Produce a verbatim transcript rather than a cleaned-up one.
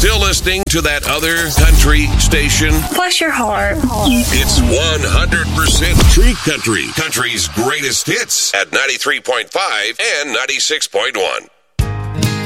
Still listening to that other country station? Bless your heart. It's one hundred percent Tree Country. Country's greatest hits at ninety-three point five and ninety-six point one.